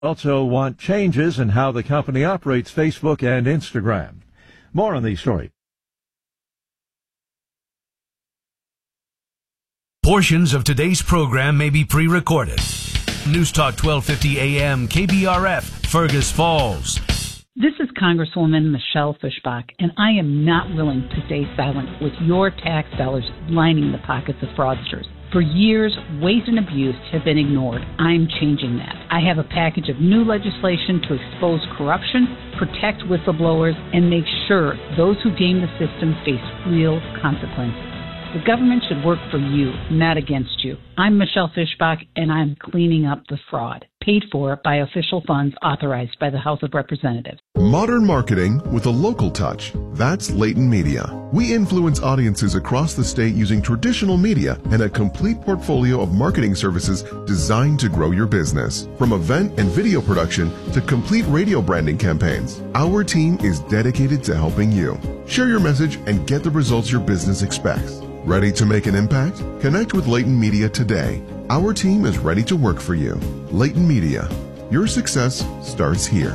Also want changes in how the company operates Facebook and Instagram. More on these stories. Portions of today's program may be pre-recorded. News Talk 1250 AM, KBRF, Fergus Falls. This is Congresswoman Michelle Fischbach, and I am not willing to stay silent with your tax dollars lining the pockets of fraudsters. For years, waste and abuse have been ignored. I'm changing that. I have a package of new legislation to expose corruption, protect whistleblowers, and make sure those who game the system face real consequences. The government should work for you, not against you. I'm Michelle Fischbach, and I'm cleaning up the fraud, paid for by official funds authorized by the House of Representatives. Modern marketing with a local touch. That's Leighton Media. We influence audiences across the state using traditional media and a complete portfolio of marketing services designed to grow your business. From event and video production to complete radio branding campaigns, our team is dedicated to helping you. Share your message and get the results your business expects. Ready to make an impact? Connect with Leighton Media today. Our team is ready to work for you. Leighton Media. Your success starts here.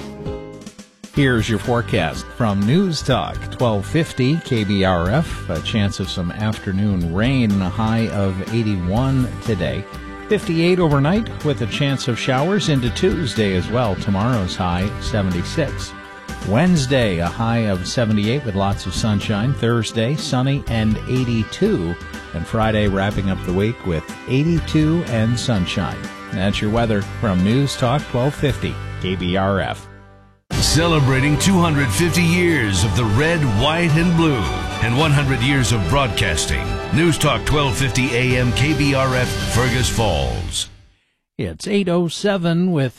Here's your forecast from News Talk 1250 KBRF. A chance of some afternoon rain and a high of 81 today. 58 overnight with a chance of showers into Tuesday as well. Tomorrow's high 76. Wednesday, a high of 78 with lots of sunshine. Thursday, sunny and 82. And Friday, wrapping up the week with 82 and sunshine. That's your weather from News Talk 1250 KBRF. Celebrating 250 years of the red, white, and blue and 100 years of broadcasting. News Talk 1250 AM KBRF, Fergus Falls. It's 8:07 with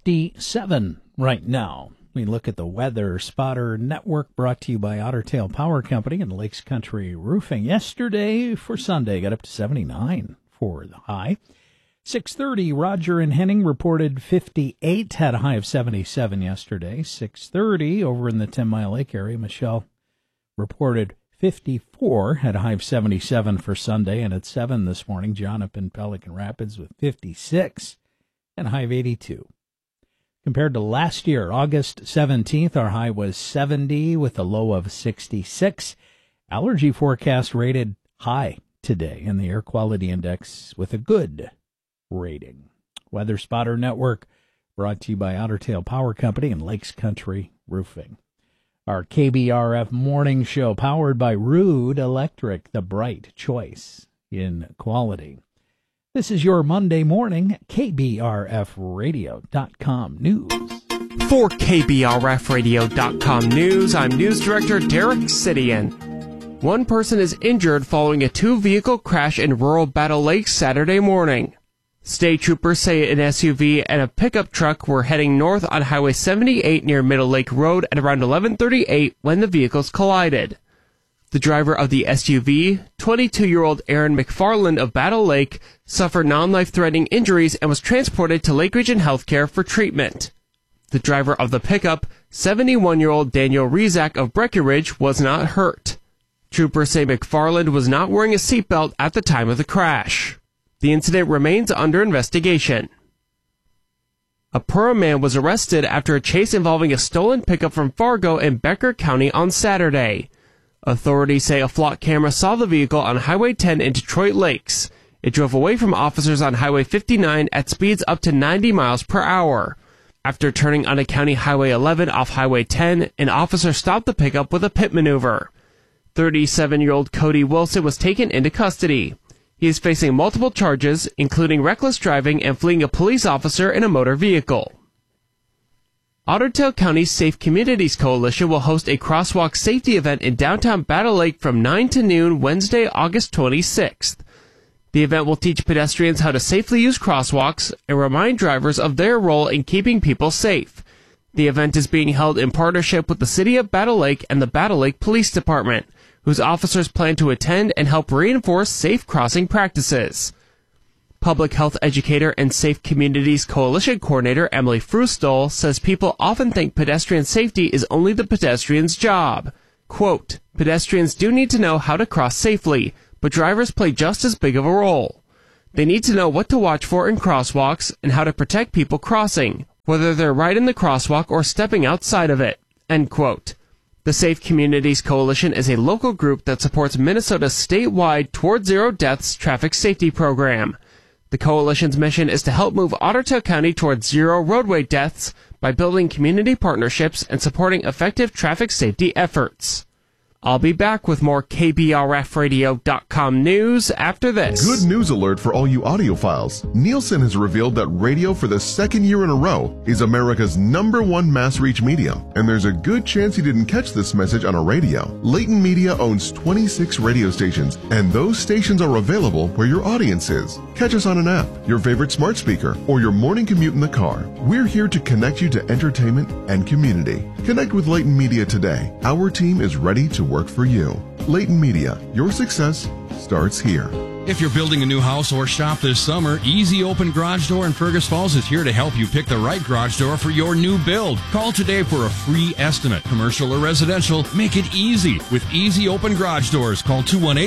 57 right now. We look at the Weather Spotter Network, brought to you by Otter Tail Power Company and Lakes Country Roofing. Yesterday for Sunday, got up to 79 for the high. 6:30, Roger and Henning reported 58, had a high of 77 yesterday. 6:30, over in the 10 Mile Lake area, Michelle reported 54, had a high of 77 for Sunday. And at 7 this morning, John up in Pelican Rapids with 56 and a high of 82. Compared to last year, August 17th, our high was 70 with a low of 66. Allergy forecast rated high today, and the air quality index with a good rating. Weather Spotter Network, brought to you by Otter Tail Power Company and Lakes Country Roofing. Our KBRF morning show, powered by Rude Electric, the bright choice in quality. This is your Monday morning KBRFradio.com news. For KBRFradio.com news, I'm News Director Derek Sidian. One person is injured following a two-vehicle crash in rural Battle Lake Saturday morning. State troopers say an SUV and a pickup truck were heading north on Highway 78 near Middle Lake Road at around 11:38 when the vehicles collided. The driver of the SUV, 22-year-old Aaron McFarland of Battle Lake, suffered non-life-threatening injuries and was transported to Lake Region Healthcare for treatment. The driver of the pickup, 71-year-old Daniel Rezak of Breckenridge, was not hurt. Troopers say McFarland was not wearing a seatbelt at the time of the crash. The incident remains under investigation. A Pura man was arrested after a chase involving a stolen pickup from Fargo in Becker County on Saturday. Authorities say a flock camera saw the vehicle on Highway 10 in Detroit Lakes. It drove away from officers on Highway 59 at speeds up to 90 miles per hour. After turning onto County Highway 11 off Highway 10, an officer stopped the pickup with a pit maneuver. 37-year-old Cody Wilson was taken into custody. He is facing multiple charges, including reckless driving and fleeing a police officer in a motor vehicle. Otter Tail County's Safe Communities Coalition will host a crosswalk safety event in downtown Battle Lake from 9 to noon Wednesday, August 26th. The event will teach pedestrians how to safely use crosswalks and remind drivers of their role in keeping people safe. The event is being held in partnership with the City of Battle Lake and the Battle Lake Police Department, whose officers plan to attend and help reinforce safe crossing practices. Public health educator and Safe Communities Coalition coordinator Emily Frustol says people often think pedestrian safety is only the pedestrian's job. Quote, pedestrians do need to know how to cross safely, but drivers play just as big of a role. They need to know what to watch for in crosswalks and how to protect people crossing, whether they're right in the crosswalk or stepping outside of it, end quote. The Safe Communities Coalition is a local group that supports Minnesota's statewide Toward Zero Deaths traffic safety program. The coalition's mission is to help move Ottertail County towards zero roadway deaths by building community partnerships and supporting effective traffic safety efforts. I'll be back with more KBRFradio.com news after this. Good news alert for all you audiophiles. Nielsen has revealed that radio for the second year in a row is America's #1 mass reach medium. And there's a good chance you didn't catch this message on a radio. Leighton Media owns 26 radio stations, and those stations are available where your audience is. Catch us on an app, your favorite smart speaker, or your morning commute in the car. We're here to connect you to entertainment and community. Connect with Leighton Media today. Our team is ready to work for you. Leighton Media, your success starts here. If you're building a new house or shop this summer, Easy Open Garage Door in Fergus Falls is here to help you pick the right garage door for your new build. Call today for a free estimate. Commercial or residential, make it easy with Easy Open Garage Doors. Call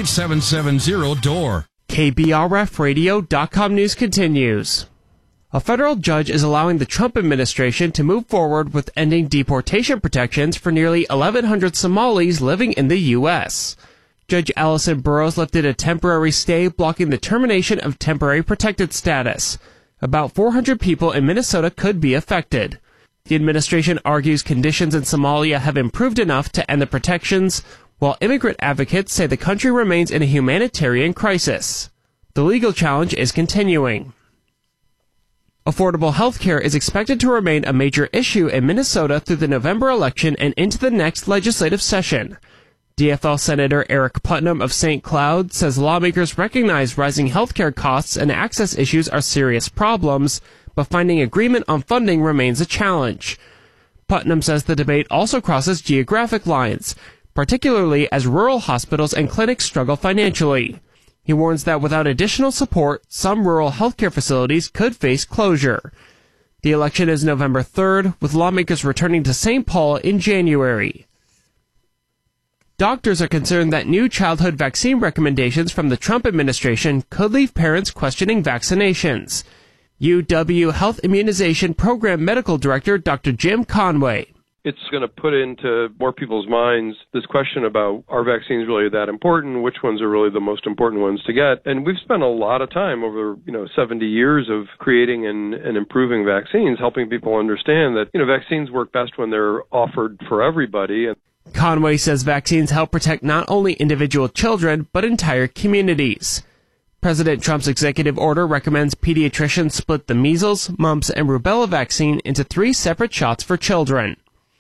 218-770-DOOR. KBRFradio.com news continues. A federal judge is allowing the Trump administration to move forward with ending deportation protections for nearly 1,100 Somalis living in the U.S. Judge Allison Burroughs lifted a temporary stay blocking the termination of temporary protected status. About 400 people in Minnesota could be affected. The administration argues conditions in Somalia have improved enough to end the protections, while immigrant advocates say the country remains in a humanitarian crisis. The legal challenge is continuing. Affordable health care is expected to remain a major issue in Minnesota through the November election and into the next legislative session. DFL Senator Eric Putnam of St. Cloud says lawmakers recognize rising health care costs and access issues are serious problems, but finding agreement on funding remains a challenge. Putnam says the debate also crosses geographic lines, particularly as rural hospitals and clinics struggle financially. He warns that without additional support, some rural healthcare facilities could face closure. The election is November 3rd, with lawmakers returning to St. Paul in January. Doctors are concerned that new childhood vaccine recommendations from the Trump administration could leave parents questioning vaccinations. UW Health Immunization Program Medical Director Dr. Jim Conway. It's going to put into more people's minds this question about, are vaccines really that important? Which ones are really the most important ones to get? And we've spent a lot of time over, 70 years of creating and improving vaccines, helping people understand that, vaccines work best when they're offered for everybody. Conway says vaccines help protect not only individual children, but entire communities. President Trump's executive order recommends pediatricians split the measles, mumps, and rubella vaccine into 3 separate shots for children.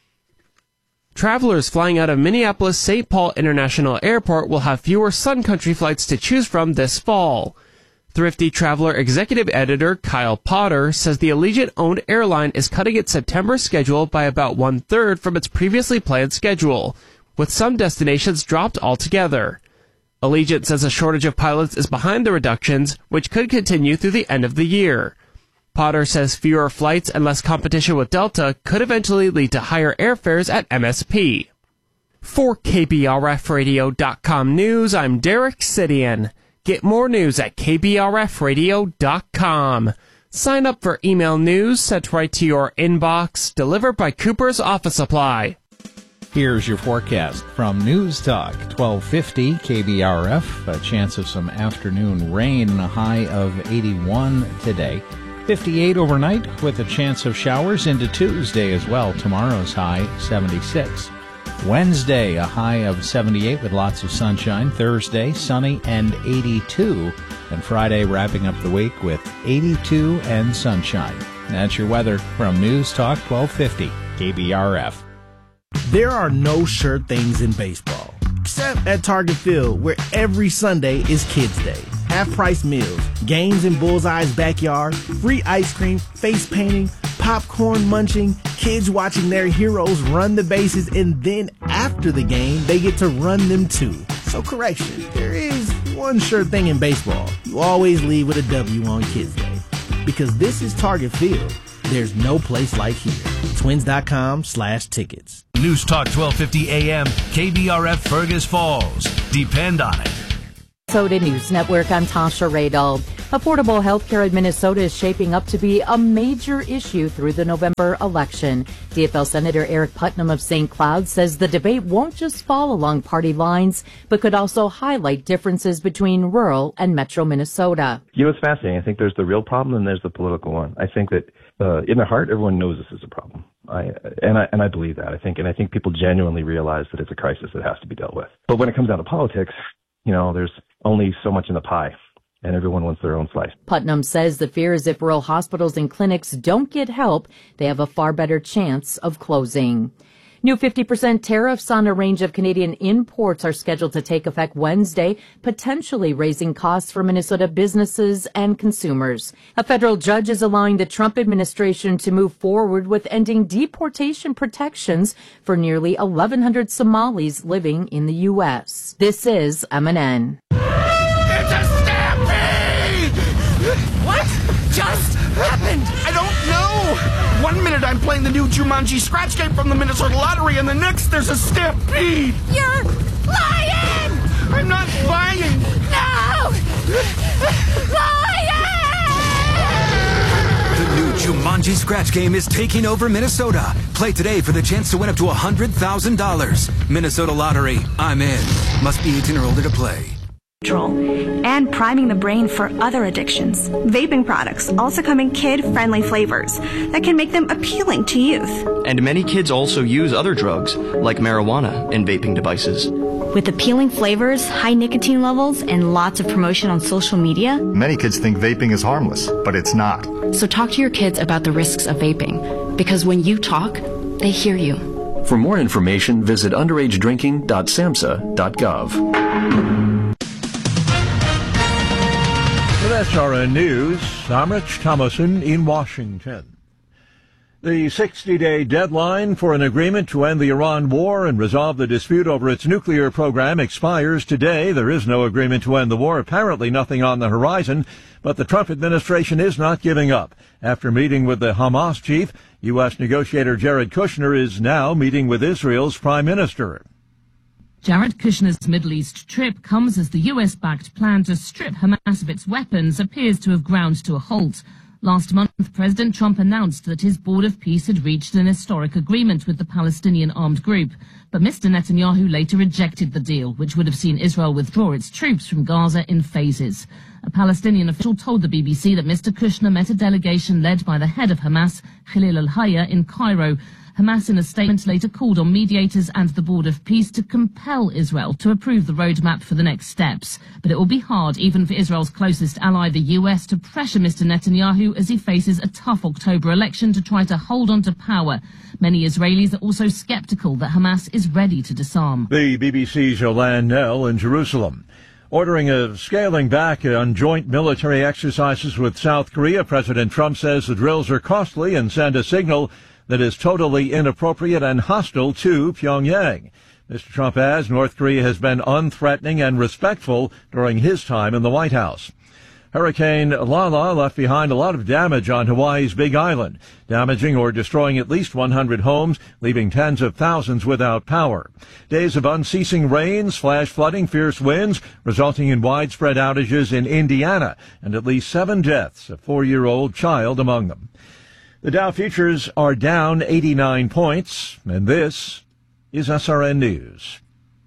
Travelers flying out of Minneapolis-St. Paul International Airport will have fewer Sun Country flights to choose from this fall. Thrifty Traveler executive editor Kyle Potter says the Allegiant-owned airline is cutting its September schedule by about 1/3 from its previously planned schedule, with some destinations dropped altogether. Allegiant says a shortage of pilots is behind the reductions, which could continue through the end of the year. Potter says fewer flights and less competition with Delta could eventually lead to higher airfares at MSP. For KBRFradio.com News, I'm Derek Sidian. Get more news at KBRFradio.com. Sign up for email news sent right to your inbox, delivered by Cooper's Office Supply. Here's your forecast from News Talk 1250 KBRF. A chance of some afternoon rain, a high of 81 today. 58 overnight with a chance of showers into Tuesday as well. Tomorrow's high 76. Wednesday, a high of 78 with lots of sunshine. Thursday, sunny and 82. And Friday, wrapping up the week with 82 and sunshine. That's your weather from News Talk 1250 KBRF. There are no sure things in baseball, except at Target Field, where every Sunday is Kids Day. Half-price meals, games in Bullseye's backyard, free ice cream, face painting, popcorn munching, kids watching their heroes run the bases, and then after the game, they get to run them too. So correction, there is one sure thing in baseball. You always leave with a W on Kids Day. Because this is Target Field. There's no place like here. Twins.com/tickets. News Talk 1250 AM, KBRF Fergus Falls. Depend on it. Minnesota News Network, I'm Tasha Radel. Affordable health care in Minnesota is shaping up to be a major issue through the November election. DFL Senator Eric Putnam of St. Cloud says the debate won't just fall along party lines, but could also highlight differences between rural and metro Minnesota. It's fascinating. I think there's the real problem and there's the political one. I think that in their heart, everyone knows this is a problem. I believe that. I think people genuinely realize that it's a crisis that has to be dealt with. But when it comes down to politics, there's only so much in the pie, and everyone wants their own slice. Putnam says the fear is if rural hospitals and clinics don't get help, they have a far better chance of closing. New 50% tariffs on a range of Canadian imports are scheduled to take effect Wednesday, potentially raising costs for Minnesota businesses and consumers. A federal judge is allowing the Trump administration to move forward with ending deportation protections for nearly 1,100 Somalis living in the U.S. This is MNN. It's a stampede! What just happened? I don't know. 1 minute I'm playing the new Jumanji scratch game from the Minnesota Lottery, and the next there's a stampede. You're lying! I'm not lying. No! Lying! The new Jumanji scratch game is taking over Minnesota. Play today for the chance to win up to $100,000. Minnesota Lottery. I'm in. Must be 18 or older to play. And priming the brain for other addictions. Vaping products also come in kid-friendly flavors that can make them appealing to youth. And many kids also use other drugs, like marijuana, in vaping devices. With appealing flavors, high nicotine levels, and lots of promotion on social media, many kids think vaping is harmless, but it's not. So talk to your kids about the risks of vaping, because when you talk, they hear you. For more information, visit underagedrinking.samhsa.gov. With SRN News, I'm Rich Thomason in Washington. The 60-day deadline for an agreement to end the Iran war and resolve the dispute over its nuclear program expires today. There is no agreement to end the war, apparently nothing on the horizon, but the Trump administration is not giving up. After meeting with the Hamas chief, U.S. negotiator Jared Kushner is now meeting with Israel's prime minister. Jared Kushner's Middle East trip comes as the US-backed plan to strip Hamas of its weapons appears to have ground to a halt. Last month, President Trump announced that his Board of Peace had reached an historic agreement with the Palestinian armed group. But Mr. Netanyahu later rejected the deal, which would have seen Israel withdraw its troops from Gaza in phases. A Palestinian official told the BBC that Mr. Kushner met a delegation led by the head of Hamas, Khalil al-Hayya, in Cairo. Hamas in a statement later called on mediators and the Board of Peace to compel Israel to approve the roadmap for the next steps. But it will be hard, even for Israel's closest ally, the US, to pressure Mr. Netanyahu as he faces a tough October election to try to hold on to power. Many Israelis are also skeptical that Hamas is ready to disarm. The BBC's Yolande Nell in Jerusalem. Ordering a scaling back on joint military exercises with South Korea, President Trump says the drills are costly and send a signal that is totally inappropriate and hostile to Pyongyang. Mr. Trump adds North Korea has been unthreatening and respectful during his time in the White House. Hurricane Lala left behind a lot of damage on Hawaii's Big Island, damaging or destroying at least 100 homes, leaving tens of thousands without power. Days of unceasing rains, flash flooding, fierce winds, resulting in widespread outages in Indiana, and at least 7 deaths, a 4-year-old child among them. The Dow futures are down 89 points, and this is SRN News.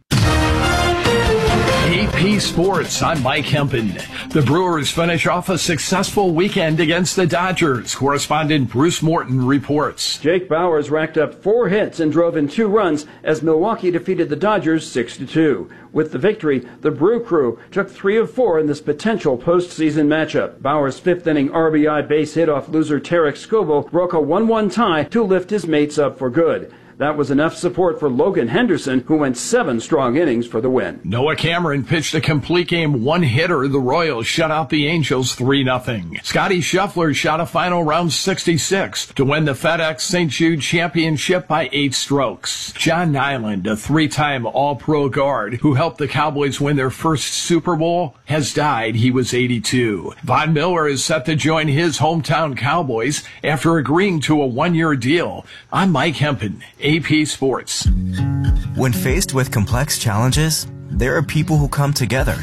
AP Sports, I'm Mike Hempen. The Brewers finish off a successful weekend against the Dodgers. Correspondent Bruce Morton reports. Jake Bauers racked up 4 hits and drove in 2 runs as Milwaukee defeated the Dodgers 6-2. With the victory, the Brew Crew took 3 of 4 in this potential postseason matchup. Bauers' 5th-inning RBI base hit off loser Tarek Skubal broke a 1-1 tie to lift his mates up for good. That was enough support for Logan Henderson, who went 7 strong innings for the win. Noah Cameron pitched a complete game 1-hitter. The Royals shut out the Angels 3-0. Scotty Scheffler shot a final round 66 to win the FedEx St. Jude Championship by 8 strokes. John Nyland, a 3-time All-Pro guard who helped the Cowboys win their first Super Bowl, has died. He was 82. Von Miller is set to join his hometown Cowboys after agreeing to a 1-year deal. I'm Mike Hempen, AP Sports. When faced with complex challenges, there are people who come together.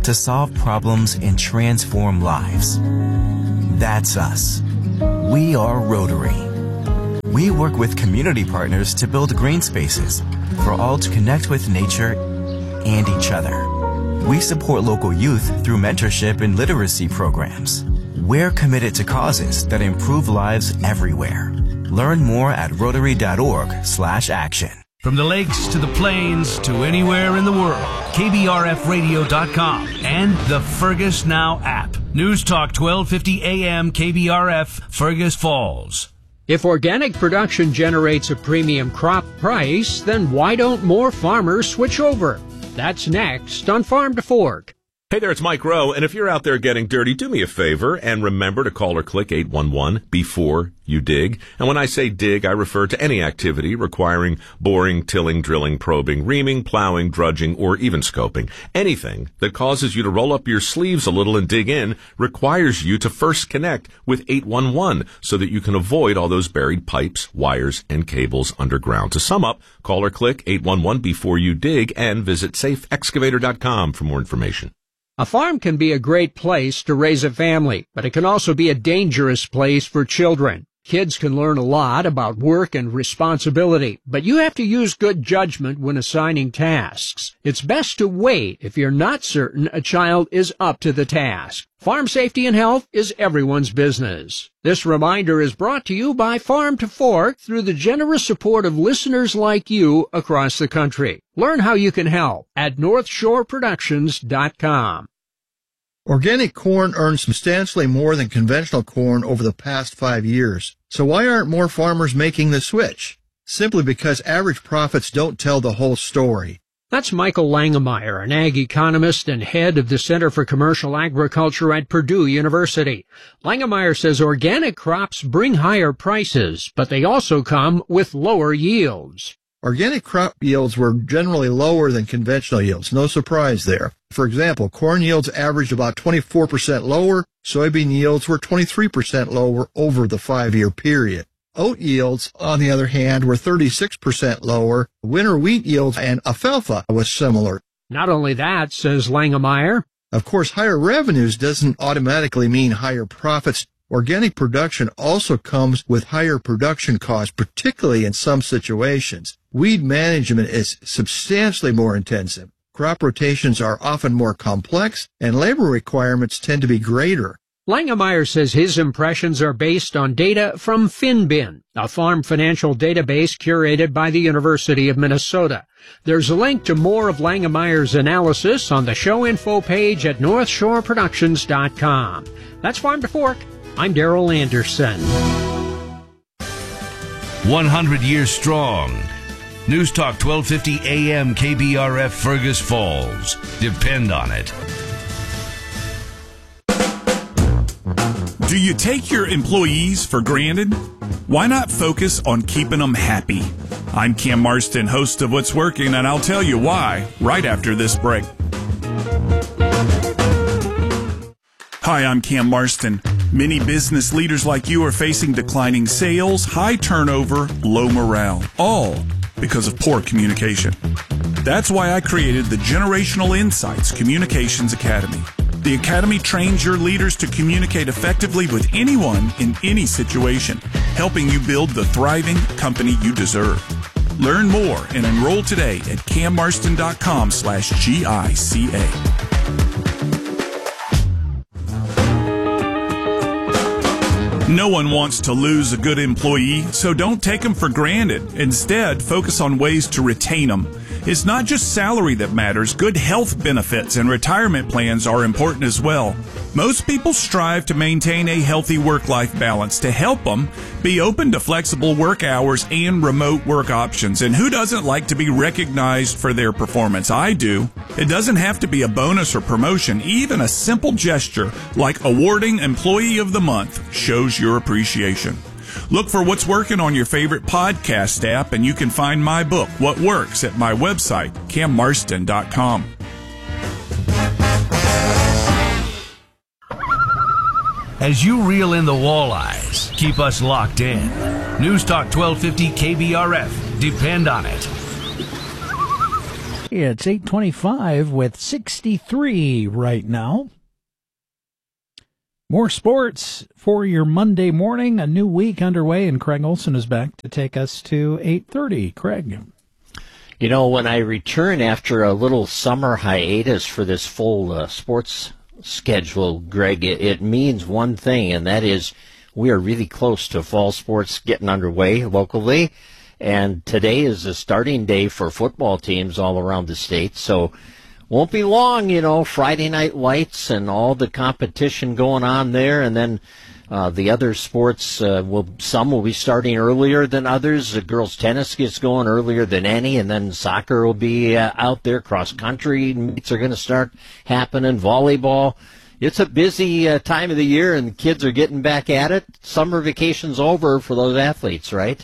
to solve problems and transform lives. That's us. We are Rotary. We work with community partners to build green spaces for all to connect with nature and each other. We support local youth through mentorship and literacy programs. We're committed to causes that improve lives everywhere. Learn more at Rotary.org/action. From the lakes to the plains to anywhere in the world, KBRFradio.com and the Fergus Now app. News Talk 1250 AM KBRF, Fergus Falls. If organic production generates a premium crop price, then why don't more farmers switch over? That's next on Farm to Fork. Hey there, it's Mike Rowe, and if you're out there getting dirty, do me a favor and remember to call or click 811 before you dig. And when I say dig, I refer to any activity requiring boring, tilling, drilling, probing, reaming, plowing, drudging, or even scoping. Anything that causes you to roll up your sleeves a little and dig in requires you to first connect with 811 so that you can avoid all those buried pipes, wires, and cables underground. To sum up, call or click 811 before you dig and visit safeexcavator.com for more information. A farm can be a great place to raise a family, but it can also be a dangerous place for children. Kids can learn a lot about work and responsibility, but you have to use good judgment when assigning tasks. It's best to wait if you're not certain a child is up to the task. Farm safety and health is everyone's business. This reminder is brought to you by Farm to Fork through the generous support of listeners like you across the country. Learn how you can help at NorthshoreProductions.com. Organic corn earns substantially more than conventional corn over the past 5 years. So why aren't more farmers making the switch? Simply because average profits don't tell the whole story. That's Michael Langemeyer, an ag economist and head of the Center for Commercial Agriculture at Purdue University. Langemeyer says organic crops bring higher prices, but they also come with lower yields. Organic crop yields were generally lower than conventional yields. No surprise there. For example, corn yields averaged about 24% lower. Soybean yields were 23% lower over the 5-year period. Oat yields, on the other hand, were 36% lower. Winter wheat yields and alfalfa was similar. Not only that, says Langemeyer. Of course, higher revenues doesn't automatically mean higher profits. Organic production also comes with higher production costs, particularly in some situations. Weed management is substantially more intensive. Crop rotations are often more complex, and labor requirements tend to be greater. Langemeyer says his impressions are based on data from FinBin, a farm financial database curated by the University of Minnesota. There's a link to more of Langemeyer's analysis on the show info page at NorthshoreProductions.com. That's Farm to Fork. I'm Darrell Anderson. 100 years strong. News Talk 1250 AM KBRF Fergus Falls. Depend on it. Do you take your employees for granted? Why not focus on keeping them happy? I'm Cam Marston, host of What's Working, and I'll tell you why right after this break. Hi, I'm Cam Marston. Many business leaders like you are facing declining sales, high turnover, low morale, all because of poor communication. That's why I created the Generational Insights Communications Academy. The Academy trains your leaders to communicate effectively with anyone in any situation, helping you build the thriving company you deserve. Learn more and enroll today at cammarston.com/GICA. No one wants to lose a good employee, so don't take them for granted. Instead, focus on ways to retain them. It's not just salary that matters. Good health benefits and retirement plans are important as well. Most people strive to maintain a healthy work-life balance. To help them, be open to flexible work hours and remote work options. And who doesn't like to be recognized for their performance? I do. It doesn't have to be a bonus or promotion. Even a simple gesture like awarding Employee of the Month shows your appreciation. Look for What's Working on your favorite podcast app, and you can find my book, What Works, at my website, cammarston.com. As you reel in the walleyes, keep us locked in. News Talk 1250 KBRF. Depend on it. It's 8:25 with 63 right now. More sports for your Monday morning. A new week underway, and Craig Olson is back to take us to 8:30. Craig. You know, when I return after a little summer hiatus for this full sports schedule, Greg, it means one thing, and that is we are really close to fall sports getting underway locally. And today is the starting day for football teams all around the state. So won't be long, you know, Friday night lights and all the competition going on there. And then the other sports, some will be starting earlier than others. The girls' tennis gets going earlier than any. And then soccer will be out there. Cross country meets are going to start happening. Volleyball. It's a busy time of the year, and kids are getting back at it. Summer vacation's over for those athletes, right?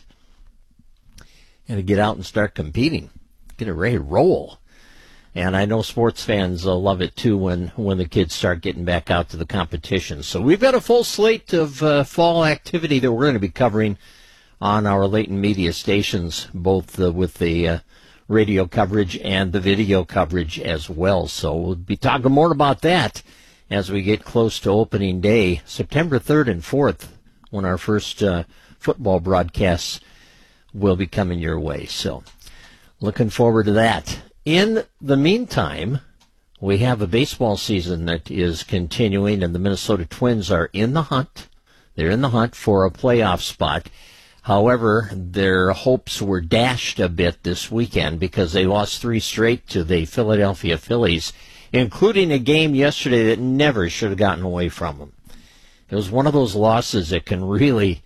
And to get out and start competing, get it ready to roll. And I know sports fans love it too when the kids start getting back out to the competition. So we've got a full slate of fall activity that we're going to be covering on our latent media stations, both with the radio coverage and the video coverage as well. So we'll be talking more about that as we get close to opening day, September 3rd and 4th, when our first football broadcasts will be coming your way. So looking forward to that. In the meantime, we have a baseball season that is continuing, and the Minnesota Twins are in the hunt. They're in the hunt for a playoff spot. However, their hopes were dashed a bit this weekend because they lost 3 straight to the Philadelphia Phillies, including a game yesterday that never should have gotten away from them. It was one of those losses that can really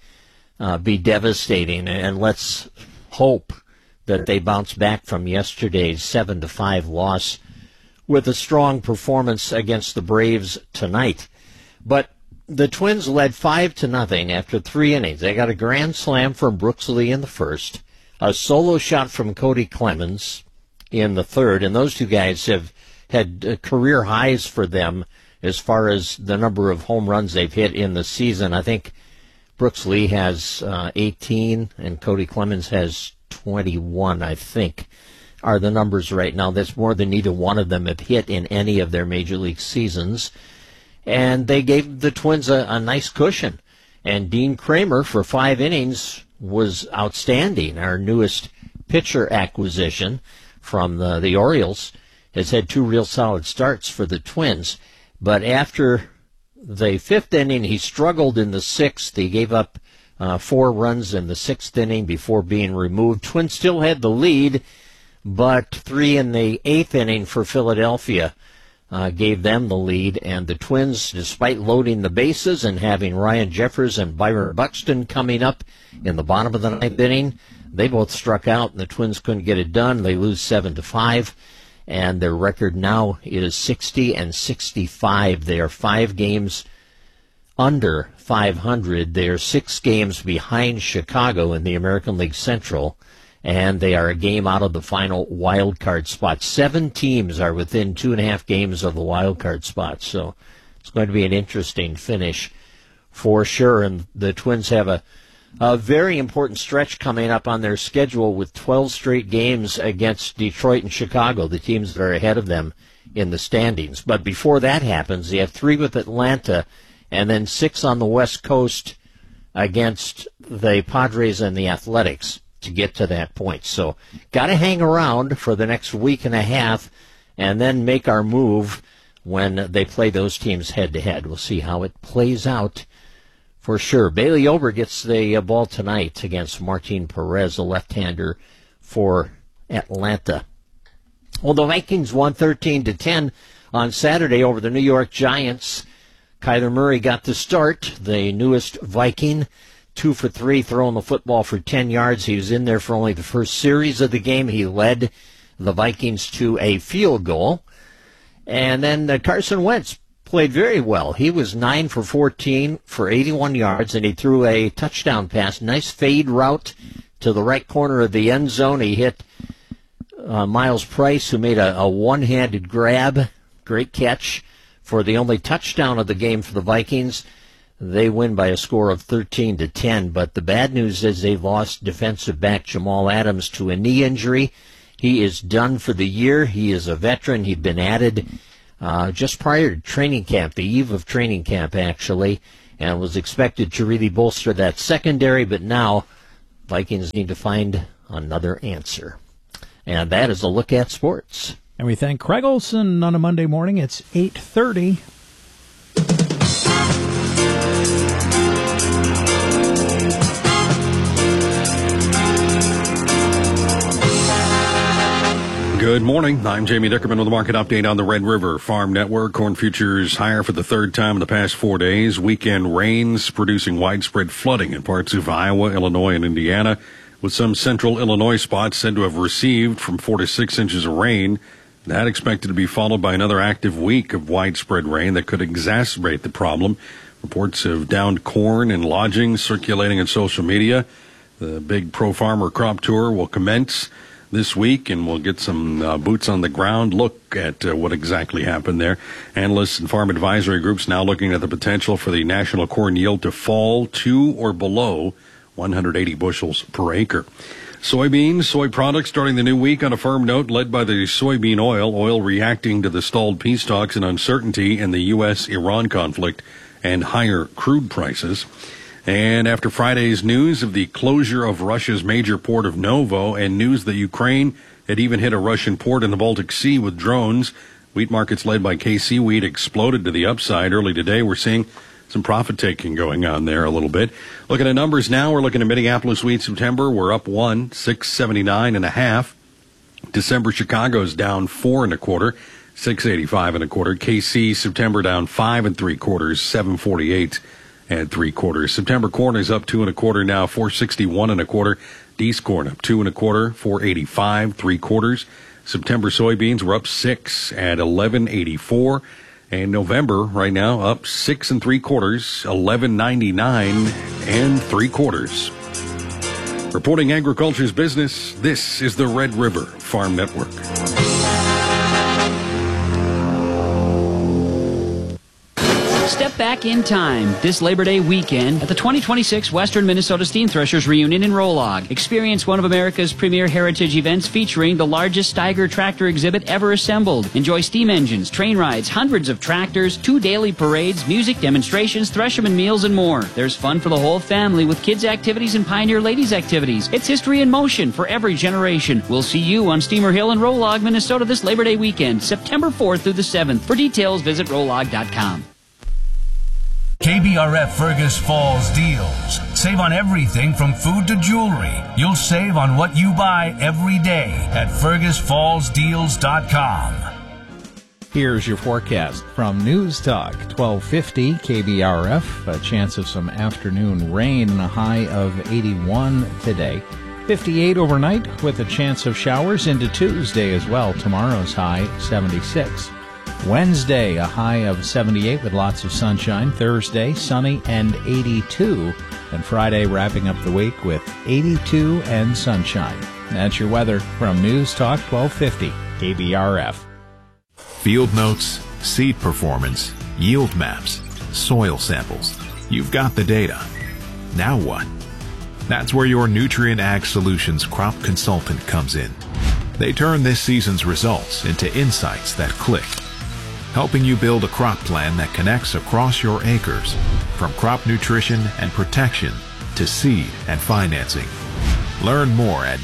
be devastating, and let's hope that they bounce back from yesterday's 7-5 loss with a strong performance against the Braves tonight. But the Twins led 5-0 after 3 innings. They got a grand slam from Brooks Lee in the first, a solo shot from Cody Clemens in the third, and those two guys have had career highs for them as far as the number of home runs they've hit in the season. I think Brooks Lee has 18, and Cody Clemens has 21, I think, are the numbers right now. That's more than either one of them have hit in any of their major league seasons. And they gave the Twins a nice cushion. And Dean Kramer, for 5 innings, was outstanding. Our newest pitcher acquisition from the Orioles has had 2 real solid starts for the Twins. But after the 5th inning, he struggled in the 6th. He gave up 4 runs in the 6th inning before being removed. Twins still had the lead, but 3 in the 8th inning for Philadelphia gave them the lead. And the Twins, despite loading the bases and having Ryan Jeffers and Byron Buxton coming up in the bottom of the 9th inning, they both struck out, and the Twins couldn't get it done. They lose 7-5. And their record now is 60-65. They are 5 games under 500. They are 6 games behind Chicago in the American League Central, and they are a game out of the final wild card spot. 7 teams are within 2.5 games of the wild card spot, so it's going to be an interesting finish for sure. And the Twins have a very important stretch coming up on their schedule with 12 straight games against Detroit and Chicago, the teams that are ahead of them in the standings. But before that happens, they have 3 with Atlanta and then 6 on the West Coast against the Padres and the Athletics to get to that point. So got to hang around for the next week and a half and then make our move when they play those teams head-to-head. We'll see how it plays out. For sure. Bailey Ober gets the ball tonight against Martin Perez, a left-hander for Atlanta. Well, the Vikings won 13-10 on Saturday over the New York Giants. Kyler Murray got the start, the newest Viking, 2 for 3, throwing the football for 10 yards. He was in there for only the first series of the game. He led the Vikings to a field goal. And then Carson Wentz played very well. He was 9 for 14 for 81 yards, and he threw a touchdown pass. Nice fade route to the right corner of the end zone. He hit Miles Price, who made a one-handed grab. Great catch for the only touchdown of the game for the Vikings. They win by a score of 13-10, but the bad news is they lost defensive back Jamal Adams to a knee injury. He is done for the year. He is a veteran. He'd been added just prior to training camp, the eve of training camp, actually, and was expected to really bolster that secondary, but now Vikings need to find another answer. And that is a look at sports. And we thank Craig Olson on a Monday morning. It's 8:30. Good morning. I'm Jamie Dickerman with a market update on the Red River Farm Network. Corn futures higher for the third time in the past 4 days. Weekend rains producing widespread flooding in parts of Iowa, Illinois, and Indiana, with some central Illinois spots said to have received from 4 to 6 inches of rain. That expected to be followed by another active week of widespread rain that could exacerbate the problem. Reports of downed corn and lodging circulating on social media. The big Pro Farmer Crop Tour will commence this week, and we'll get some boots on the ground look at what exactly happened there. Analysts and farm advisory groups now looking at the potential for the national corn yield to fall to or below 180 bushels per acre. Soybeans, soy products starting the new week on a firm note led by the soybean oil reacting to the stalled peace talks and uncertainty in the U.S.-Iran conflict and higher crude prices. And after Friday's news of the closure of Russia's major port of Novo and news that Ukraine had even hit a Russian port in the Baltic Sea with drones, wheat markets led by KC wheat exploded to the upside early today. We're seeing some profit taking going on there a little bit. Looking at numbers now, we're looking at Minneapolis wheat September. We're up 679.5. December Chicago's down 4 1/4, 685 1/4. KC September down 5 3/4, 748 3/4. September corn is up 2 1/4 now, 461 1/4. D's corn up 2 1/4, 485 3/4. September soybeans were up 6 at 1184. And November right now up 6 3/4, 1199 3/4. Reporting agriculture's business, this is the Red River Farm Network. Step back in time this Labor Day weekend at the 2026 Western Minnesota Steam Threshers Reunion in Rolog. Experience one of America's premier heritage events featuring the largest Steiger tractor exhibit ever assembled. Enjoy steam engines, train rides, hundreds of tractors, 2 daily parades, music, demonstrations, Thresherman meals, and more. There's fun for the whole family with kids' activities and Pioneer Ladies activities. It's history in motion for every generation. We'll see you on Steamer Hill in Rolog, Minnesota this Labor Day weekend, September 4th through the 7th. For details, visit rolog.com. KBRF Fergus Falls deals. Save on everything from food to jewelry. You'll save on what you buy every day at FergusFallsDeals.com. Here's your forecast from News Talk 1250 KBRF. A chance of some afternoon rain and a high of 81 today. 58 overnight with a chance of showers into Tuesday as well. Tomorrow's high 76. Wednesday, a high of 78 with lots of sunshine. Thursday, sunny and 82. And Friday, wrapping up the week with 82 and sunshine. That's your weather from News Talk 1250 KBRF. Field notes, seed performance, yield maps, soil samples. You've got the data. Now what? That's where your Nutrien Ag Solutions crop consultant comes in. They turn this season's results into insights that click, helping you build a crop plan that connects across your acres, from crop nutrition and protection to seed and financing. Learn more at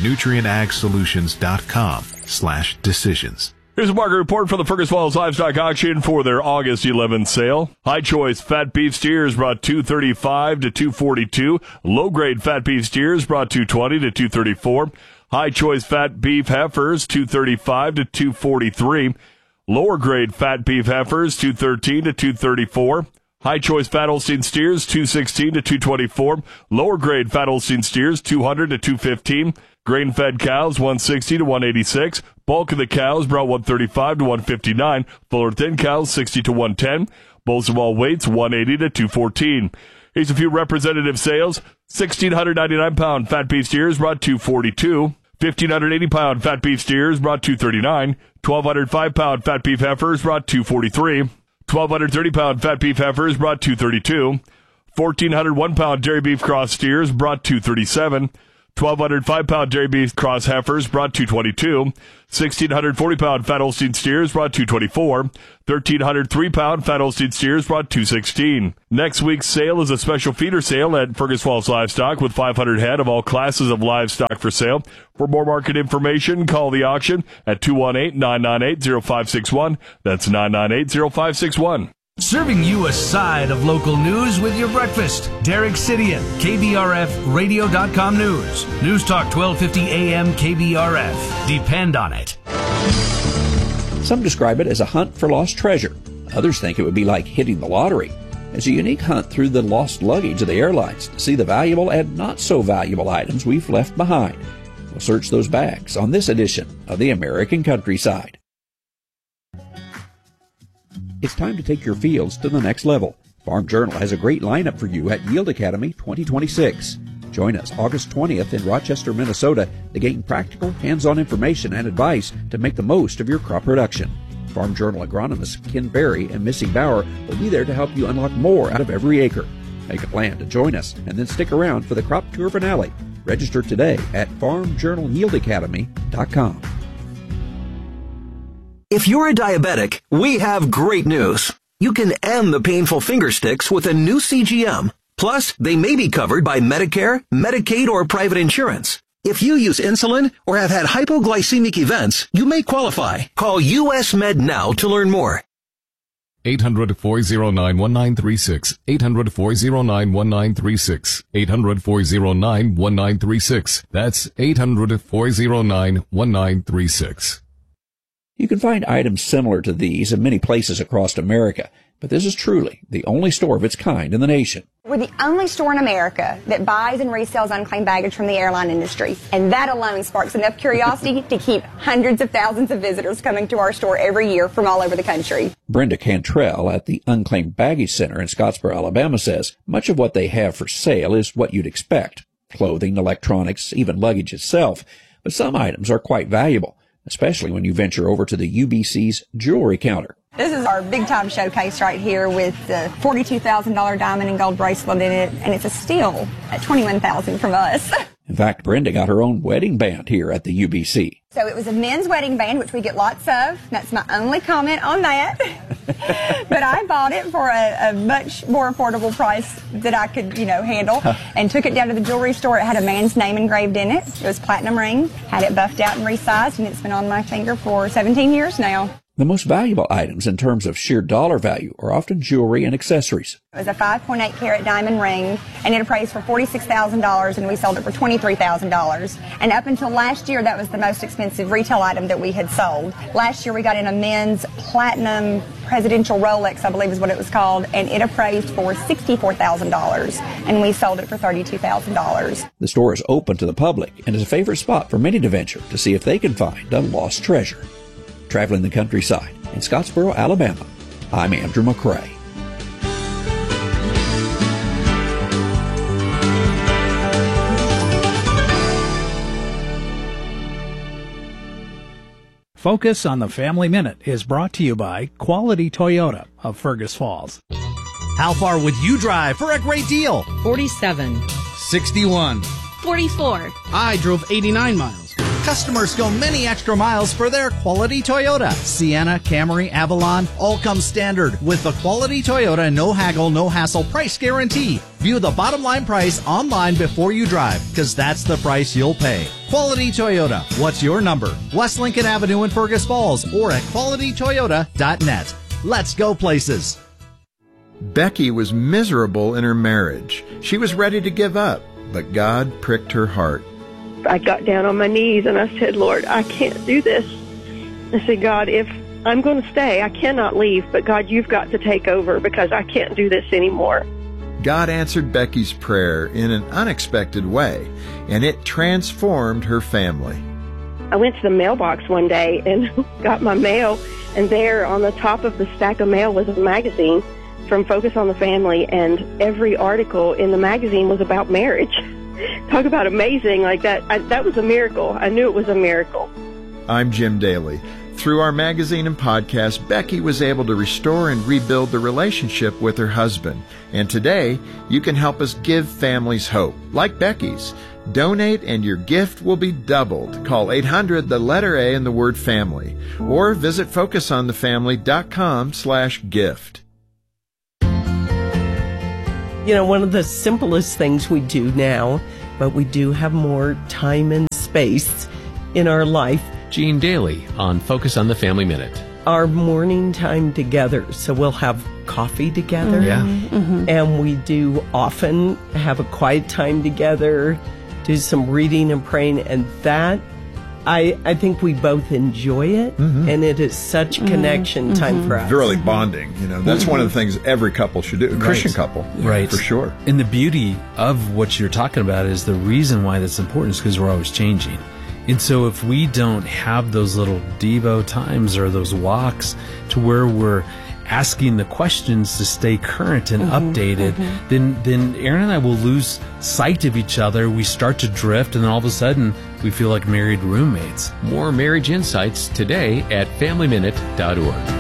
nutrienagsolutions.com/decisions. Here's a market report for the Fergus Falls Livestock Auction for their August 11th sale. High choice fat beef steers brought $235 to $242. Low grade fat beef steers brought $220 to $234. High choice fat beef heifers $235 to $243. Lower grade fat beef heifers, $213 to $234. High choice fat Holstein steers, $216 to $224. Lower grade fat Holstein steers, $200 to $215. Grain fed cows, $160 to $186. Bulk of the cows brought $135 to $159. Fuller thin cows, $60 to $110. Bulls of all weights, $180 to $214. Here's a few representative sales. 1,699-pound fat beef steers brought $242. 1,580-pound fat beef steers brought $239. 1,205-pound fat beef heifers brought $243. 1,230-pound fat beef heifers brought $232. 1,401-pound dairy beef cross steers brought $237. 1,200 5-pound dairy beef cross heifers brought $222. 1,600 40-pound fat Holstein steers brought $224. 1,300 3-pound fat Holstein steers brought $216. Next week's sale is a special feeder sale at Fergus Falls Livestock with 500 head of all classes of livestock for sale. For more market information, call the auction at 218-998-0561. That's 998-0561. Serving you a side of local news with your breakfast. Derek Sidian, KBRFradio.com News. News Talk 1250 AM KBRF. Depend on it. Some describe it as a hunt for lost treasure. Others think it would be like hitting the lottery. It's a unique hunt through the lost luggage of the airlines to see the valuable and not so valuable items we've left behind. We'll search those bags on this edition of the American Countryside. It's time to take your fields to the next level. Farm Journal has a great lineup for you at Yield Academy 2026. Join us August 20th in Rochester, Minnesota to gain practical, hands-on information and advice to make the most of your crop production. Farm Journal agronomists Ken Berry and Missy Bauer will be there to help you unlock more out of every acre. Make a plan to join us and then stick around for the crop tour finale. Register today at farmjournalyieldacademy.com. If you're a diabetic, we have great news. You can end the painful finger sticks with a new CGM. Plus, they may be covered by Medicare, Medicaid, or private insurance. If you use insulin or have had hypoglycemic events, you may qualify. Call US Med now to learn more. 800-409-1936. 800-409-1936. 800-409-1936. That's 800-409-1936. You can find items similar to these in many places across America, but this is truly the only store of its kind in the nation. We're the only store in America that buys and resells unclaimed baggage from the airline industry, and that alone sparks enough curiosity to keep hundreds of thousands of visitors coming to our store every year from all over the country. Brenda Cantrell at the Unclaimed Baggage Center in Scottsboro, Alabama says much of what they have for sale is what you'd expect: clothing, electronics, even luggage itself, but some items are quite valuable, especially when you venture over to the UBC's jewelry counter. This is our big-time showcase right here with the $42,000 diamond and gold bracelet in it, and it's a steal at $21,000 from us. In fact, Brenda got her own wedding band here at the UBC. So it was a men's wedding band, which we get lots of. That's my only comment on that. But I bought it for a much more affordable price that I could, handle, and took it down to the jewelry store. It had a man's name engraved in it. It was platinum ring, had it buffed out and resized, and it's been on my finger for 17 years now. The most valuable items in terms of sheer dollar value are often jewelry and accessories. It was a 5.8 carat diamond ring, and it appraised for $46,000, and we sold it for $23,000. And up until last year, that was the most expensive retail item that we had sold. Last year, we got in a men's platinum presidential Rolex, I believe is what it was called, and it appraised for $64,000, and we sold it for $32,000. The store is open to the public and is a favorite spot for many to venture to see if they can find a lost treasure. Traveling the countryside in Scottsboro, Alabama, I'm Andrew McCrae. Focus on the Family Minute is brought to you by Quality Toyota of Fergus Falls. How far would you drive for a great deal? 47. 61. 44. I drove 89 miles. Customers go many extra miles for their Quality Toyota. Sienna, Camry, Avalon, all come standard with the Quality Toyota no haggle, no hassle price guarantee. View the bottom line price online before you drive, because that's the price you'll pay. Quality Toyota. What's your number? West Lincoln Avenue in Fergus Falls or at qualitytoyota.net. Let's go places. Becky was miserable in her marriage. She was ready to give up, but God pricked her heart. I got down on my knees and I said, Lord, I can't do this. I said, God, if I'm going to stay, I cannot leave, but God, you've got to take over because I can't do this anymore. God answered Becky's prayer in an unexpected way, and it transformed her family. I went to the mailbox one day and got my mail, and there on the top of the stack of mail was a magazine from Focus on the Family, and every article in the magazine was about marriage. Talk about amazing, like that. That was a miracle. I knew it was a miracle. I'm Jim Daly. Through our magazine and podcast, Becky was able to restore and rebuild the relationship with her husband. And today, you can help us give families hope, like Becky's. Donate and your gift will be doubled. Call 800, the letter A and the word family, or visit focusonthefamily.com/gift. You know, one of the simplest things we do now, but we do have more time and space in our life. Gene Daly on Focus on the Family Minute. Our morning time together. So we'll have coffee together. Yeah. Mm-hmm. And we do often have a quiet time together, do some reading and praying. And that, I think we both enjoy it. Mm-hmm. And it is such connection time for us. It's really bonding. You know, that's one of the things every couple should do. A Christian couple. Right. For sure. And the beauty of what you're talking about is the reason why that's important is because we're always changing. And so if we don't have those little Devo times or those walks to where we're asking the questions to stay current and updated, then Aaron and I will lose sight of each other. We start to drift, and then all of a sudden we feel like married roommates. More marriage insights today at FamilyMinute.org.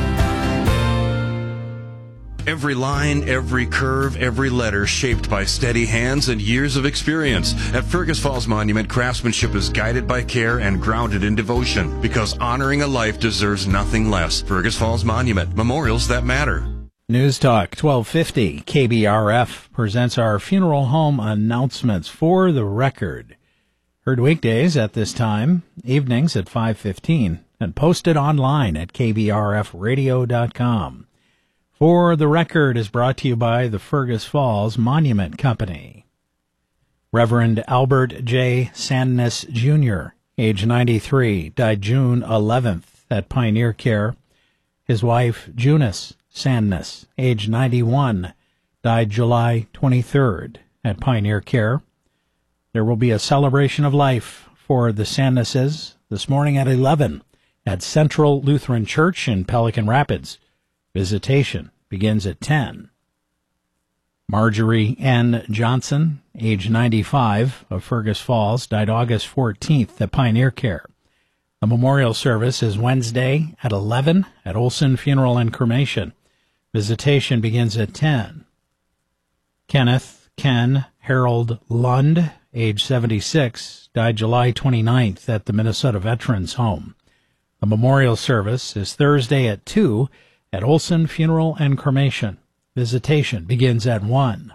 Every line, every curve, every letter shaped by steady hands and years of experience. At Fergus Falls Monument, craftsmanship is guided by care and grounded in devotion, because honoring a life deserves nothing less. Fergus Falls Monument, memorials that matter. News Talk 1250 KBRF presents our funeral home announcements for the record. Heard weekdays at this time, evenings at 5:15, and posted online at kbrfradio.com. For the Record is brought to you by the Fergus Falls Monument Company. Reverend Albert J. Sandness, Jr., age 93, died June 11th at Pioneer Care. His wife, Junice Sandness, age 91, died July 23rd at Pioneer Care. There will be a celebration of life for the Sandnesses this morning at 11 at Central Lutheran Church in Pelican Rapids. Visitation begins at 10. Marjorie N. Johnson, age 95, of Fergus Falls, died August 14th at Pioneer Care. The memorial service is Wednesday at 11 at Olson Funeral and Cremation. Visitation begins at 10. Kenneth Ken Harold Lund, age 76, died July 29th at the Minnesota Veterans Home. The memorial service is Thursday at 2 at Olson Funeral and Cremation. Visitation begins at 1.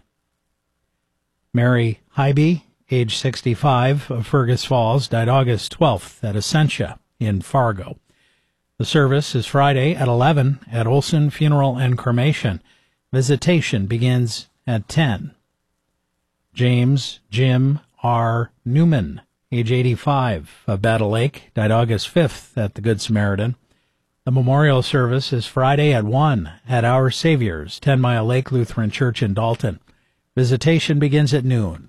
Mary Hybe, age 65, of Fergus Falls, died August 12th at Essentia in Fargo. The service is Friday at 11 at Olson Funeral and Cremation. Visitation begins at 10. James Jim R. Newman, age 85, of Battle Lake, died August 5th at the Good Samaritan. The memorial service is Friday at 1 at Our Savior's, 10 Mile Lake Lutheran Church in Dalton. Visitation begins at noon.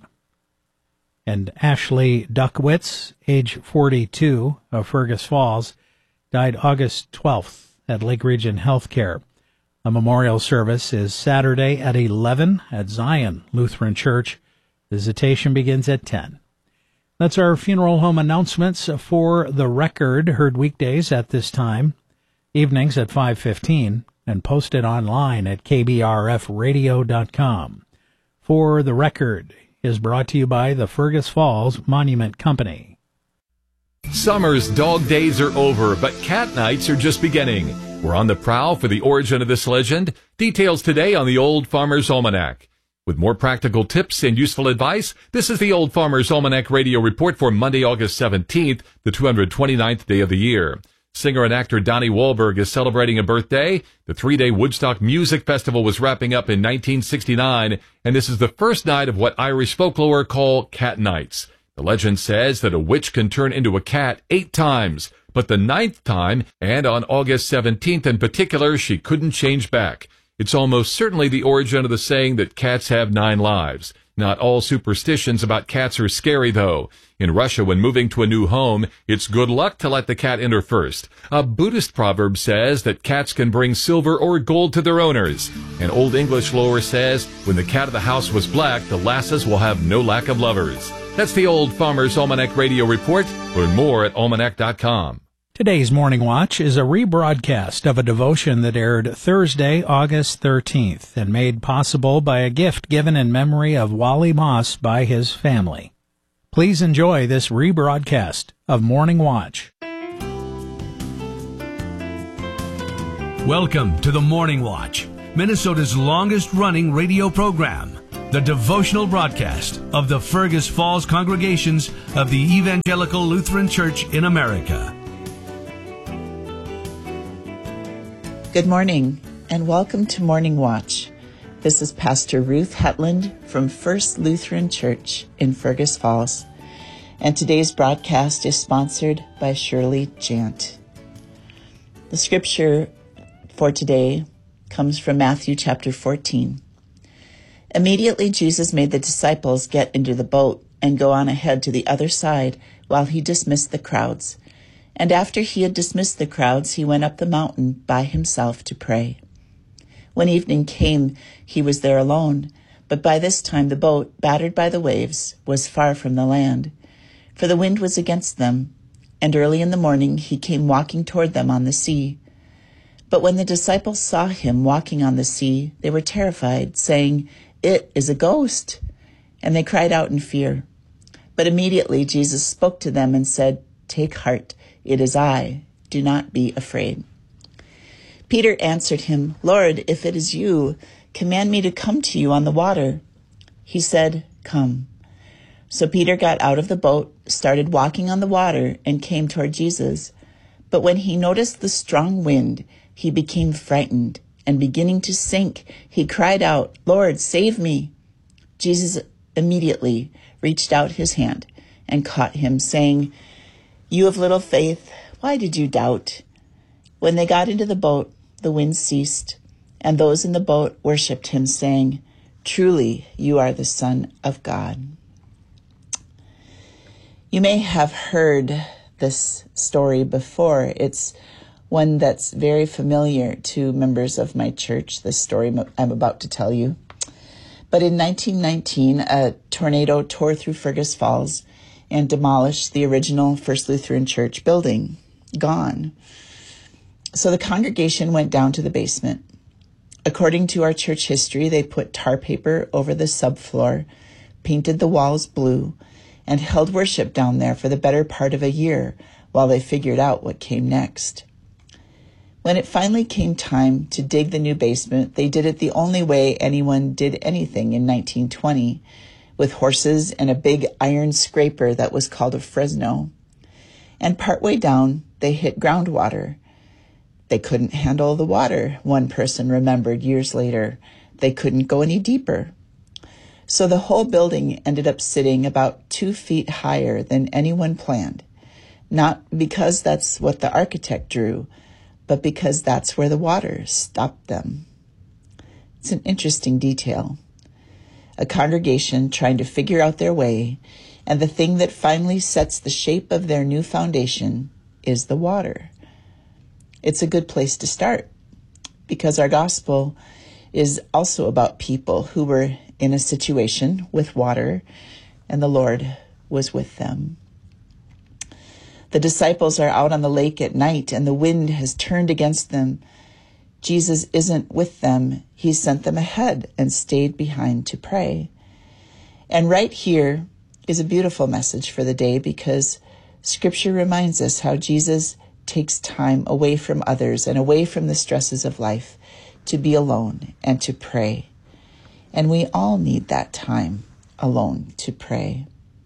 And Ashley Duckwitz, age 42, of Fergus Falls, died August 12th at Lake Region Healthcare. A memorial service is Saturday at 11 at Zion Lutheran Church. Visitation begins at 10. That's our funeral home announcements for the record, heard weekdays at this time, evenings at 5:15, and posted online at kbrfradio.com. For the Record is brought to you by the Fergus Falls Monument Company. Summer's dog days are over, but cat nights are just beginning. We're on the prowl for the origin of this legend. Details today on the Old Farmer's Almanac. With more practical tips and useful advice, this is the Old Farmer's Almanac radio report for Monday, August 17th, the 229th day of the year. Singer and actor Donnie Wahlberg is celebrating a birthday. The 3-day Woodstock Music Festival was wrapping up in 1969, and this is the first night of what Irish folklore call cat nights. The legend says that a witch can turn into a cat 8 times, but the 9th time, and on August 17th in particular, she couldn't change back. It's almost certainly the origin of the saying that cats have 9 lives. Not all superstitions about cats are scary, though. In Russia, when moving to a new home, it's good luck to let the cat enter first. A Buddhist proverb says that cats can bring silver or gold to their owners. An Old English lore says, when the cat of the house was black, the lasses will have no lack of lovers. That's the Old Farmer's Almanac radio report. Learn more at almanac.com. Today's Morning Watch is a rebroadcast of a devotion that aired Thursday, August 13th, and made possible by a gift given in memory of Wally Moss by his family. Please enjoy this rebroadcast of Morning Watch. Welcome to the Morning Watch, Minnesota's longest-running radio program, the devotional broadcast of the Fergus Falls congregations of the Evangelical Lutheran Church in America. Good morning, and welcome to Morning Watch. This is Pastor Ruth Hetland from First Lutheran Church in Fergus Falls, and today's broadcast is sponsored by Shirley Jant. The scripture for today comes from Matthew chapter 14. Immediately Jesus made the disciples get into the boat and go on ahead to the other side while he dismissed the crowds. And after he had dismissed the crowds, he went up the mountain by himself to pray. When evening came, he was there alone, but by this time the boat, battered by the waves, was far from the land, for the wind was against them, and early in the morning he came walking toward them on the sea. But when the disciples saw him walking on the sea, they were terrified, saying, "It is a ghost!" And they cried out in fear. But immediately Jesus spoke to them and said, "Take heart, it is I. Do not be afraid." Peter answered him, "Lord, if it is you, command me to come to you on the water." He said, "Come." So Peter got out of the boat, started walking on the water, and came toward Jesus. But when he noticed the strong wind, he became frightened, and beginning to sink, he cried out, "Lord, save me." Jesus immediately reached out his hand and caught him, saying, "You of little faith, why did you doubt?" When they got into the boat, the wind ceased, and those in the boat worshipped him, saying, "Truly, you are the Son of God." You may have heard this story before. It's one that's very familiar to members of my church, this story I'm about to tell you. But in 1919, a tornado tore through Fergus Falls and demolished the original First Lutheran Church building. Gone. So the congregation went down to the basement. According to our church history, they put tar paper over the subfloor, painted the walls blue, and held worship down there for the better part of a year while they figured out what came next. When it finally came time to dig the new basement, they did it the only way anyone did anything in 1920, with horses and a big iron scraper that was called a Fresno. And partway down, they hit groundwater. They couldn't handle the water, one person remembered years later. They couldn't go any deeper. So the whole building ended up sitting about 2 feet higher than anyone planned, not because that's what the architect drew, but because that's where the water stopped them. It's an interesting detail. A congregation trying to figure out their way, and the thing that finally sets the shape of their new foundation is the water. It's a good place to start, because our gospel is also about people who were in a situation with water, and the Lord was with them. The disciples are out on the lake at night, and the wind has turned against them. Jesus isn't with them. He sent them ahead and stayed behind to pray. And right here is a beautiful message for the day, because Scripture reminds us how Jesus takes time away from others and away from the stresses of life to be alone and to pray. And we all need that time alone to pray.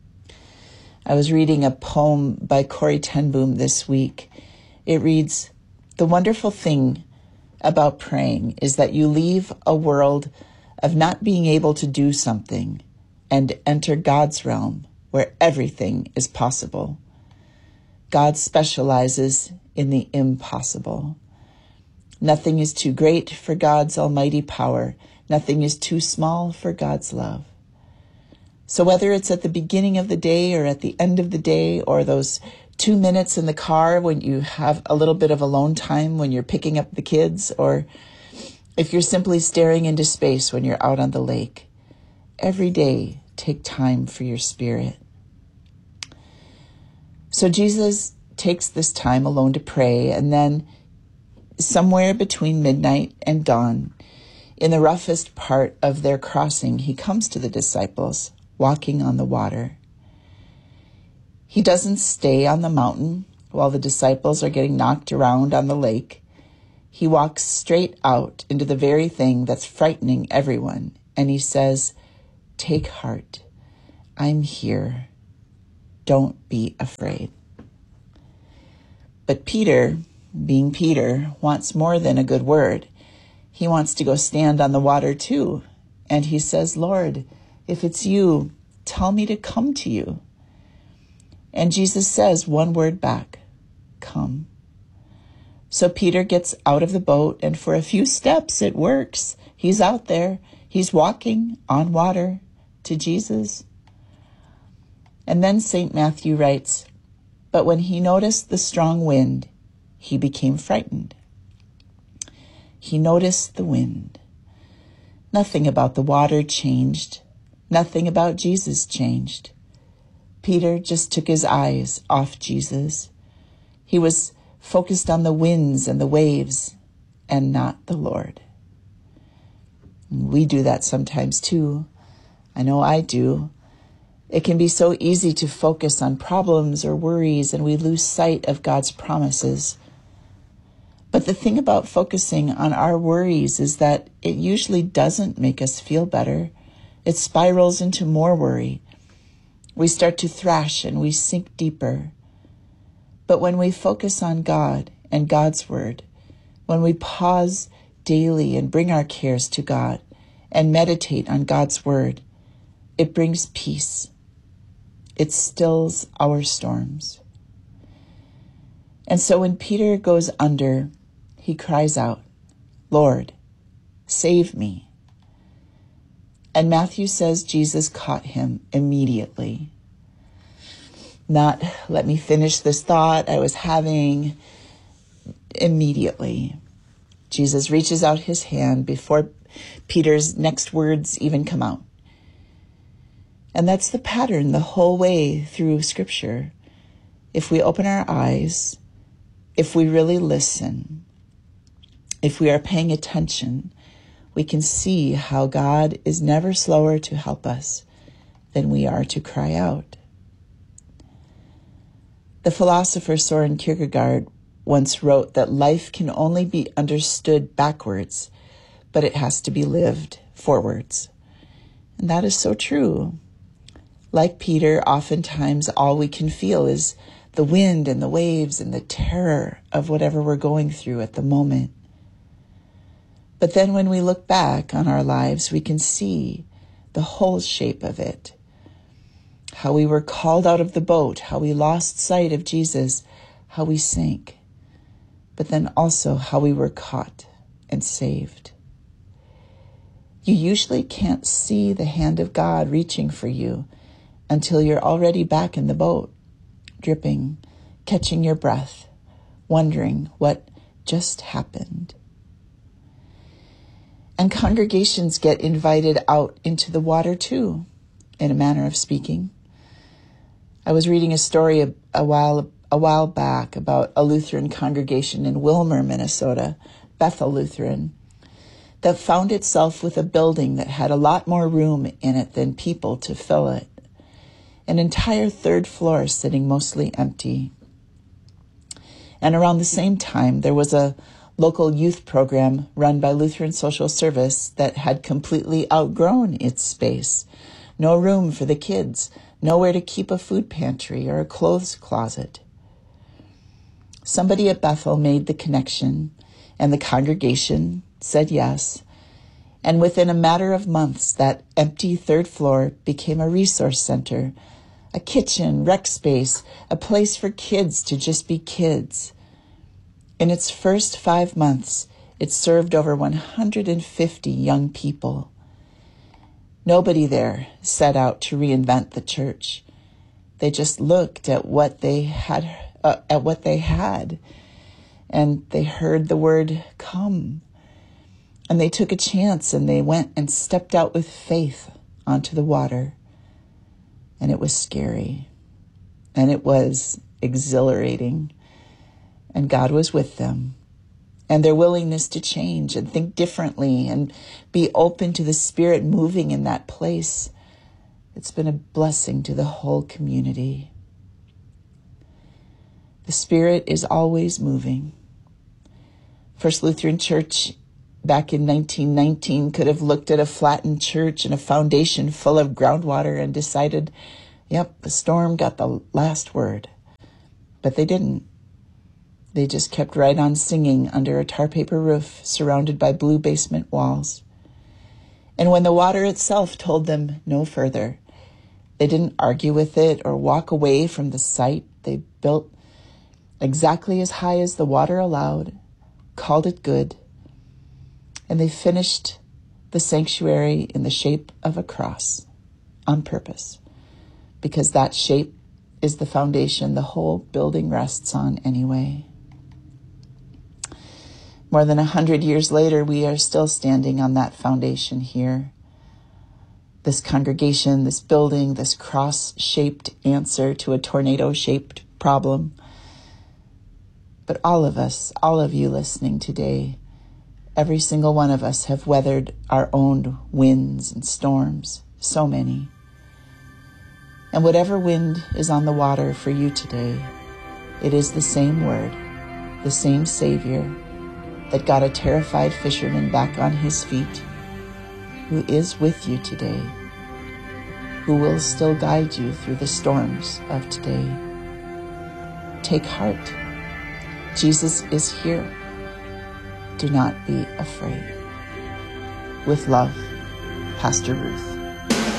I was reading a poem by Corrie ten Boom this week. It reads, "The wonderful thing about praying is that you leave a world of not being able to do something and enter God's realm where everything is possible. God specializes in the impossible. Nothing is too great for God's almighty power. Nothing is too small for God's love. So whether it's at the beginning of the day or at the end of the day, or those 2 minutes in the car when you have a little bit of alone time when you're picking up the kids, or if you're simply staring into space when you're out on the lake, every day take time for your spirit." So Jesus takes this time alone to pray, and then somewhere between midnight and dawn, in the roughest part of their crossing, he comes to the disciples walking on the water. He doesn't stay on the mountain while the disciples are getting knocked around on the lake. He walks straight out into the very thing that's frightening everyone, and he says, "Take heart. I'm here. Don't be afraid." But Peter, being Peter, wants more than a good word. He wants to go stand on the water too. And he says, "Lord, if it's you, tell me to come to you." And Jesus says one word back, "Come." So Peter gets out of the boat, and for a few steps it works. He's out there. He's walking on water to Jesus. And then St. Matthew writes, "But when he noticed the strong wind, he became frightened." He noticed the wind. Nothing about the water changed. Nothing about Jesus changed. Peter just took his eyes off Jesus. He was focused on the winds and the waves and not the Lord. We do that sometimes too. I know I do. It can be so easy to focus on problems or worries, and we lose sight of God's promises. But the thing about focusing on our worries is that it usually doesn't make us feel better. It spirals into more worry. We start to thrash and we sink deeper. But when we focus on God and God's word, when we pause daily and bring our cares to God and meditate on God's word, it brings peace. It stills our storms. And so when Peter goes under, he cries out, "Lord, save me." And Matthew says Jesus caught him immediately. Not, "Let me finish this thought I was having." Immediately. Jesus reaches out his hand before Peter's next words even come out. And that's the pattern the whole way through Scripture. If we open our eyes, if we really listen, if we are paying attention, we can see how God is never slower to help us than we are to cry out. The philosopher Soren Kierkegaard once wrote that life can only be understood backwards, but it has to be lived forwards. And that is so true. Like Peter, oftentimes all we can feel is the wind and the waves and the terror of whatever we're going through at the moment. But then when we look back on our lives, we can see the whole shape of it. How we were called out of the boat, how we lost sight of Jesus, how we sank, but then also how we were caught and saved. You usually can't see the hand of God reaching for you until you're already back in the boat, dripping, catching your breath, wondering what just happened. And congregations get invited out into the water too, in a manner of speaking. I was reading a story a while back about a Lutheran congregation in Willmar, Minnesota, Bethel Lutheran, that found itself with a building that had a lot more room in it than people to fill it. An entire third floor sitting mostly empty. And around the same time, there was a local youth program run by Lutheran Social Service that had completely outgrown its space. No room for the kids, nowhere to keep a food pantry or a clothes closet. Somebody at Bethel made the connection, and the congregation said yes. And within a matter of months, that empty third floor became a resource center, a kitchen, rec space, a place for kids to just be kids. In its first 5 months, it served over 150 young people. Nobody there set out to reinvent the church. They just looked at what they had, and they heard the word "come." And they took a chance, and they went and stepped out with faith onto the water. And it was scary. And it was exhilarating. And God was with them. And their willingness to change and think differently and be open to the Spirit moving in that place. It's been a blessing to the whole community. The Spirit is always moving. First Lutheran Church back in 1919 could have looked at a flattened church and a foundation full of groundwater and decided, yep, the storm got the last word. But they didn't. They just kept right on singing under a tar paper roof surrounded by blue basement walls. And when the water itself told them no further, they didn't argue with it or walk away from the site. They built exactly as high as the water allowed, called it good, and they finished the sanctuary in the shape of a cross on purpose, because that shape is the foundation the whole building rests on anyway. More than 100 years later, we are still standing on that foundation here. This congregation, this building, this cross-shaped answer to a tornado-shaped problem. But all of us, all of you listening today, every single one of us have weathered our own winds and storms, so many. And whatever wind is on the water for you today, it is the same word, the same Savior that got a terrified fisherman back on his feet, who is with you today, who will still guide you through the storms of today. Take heart. Jesus is here. Do not be afraid. With love, Pastor Ruth.